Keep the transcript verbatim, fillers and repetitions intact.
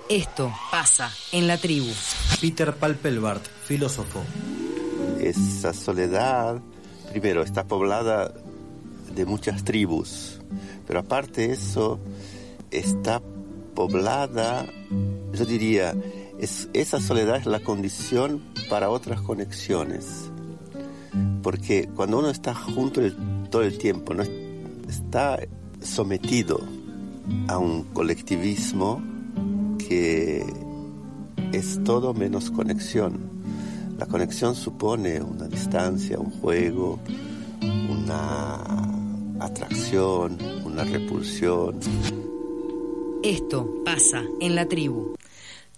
Esto pasa en la tribu. Peter Palpelbart, filósofo. Esa soledad, primero, está poblada de muchas tribus, pero aparte de eso, está poblada, yo diría, es, esa soledad es la condición para otras conexiones. Porque cuando uno está junto el, todo el tiempo, no está sometido a un colectivismo que es todo menos conexión. La conexión supone una distancia, un juego, una atracción, una repulsión. Esto pasa en la tribu.